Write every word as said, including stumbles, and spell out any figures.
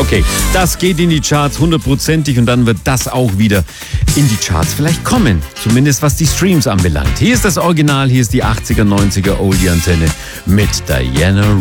Okay, das geht in die Charts hundertprozentig und dann wird das auch wieder in die Charts vielleicht kommen. Zumindest was die Streams anbelangt. Hier ist das Original, hier ist die achtziger, neunziger Oldie-Antenne mit Diana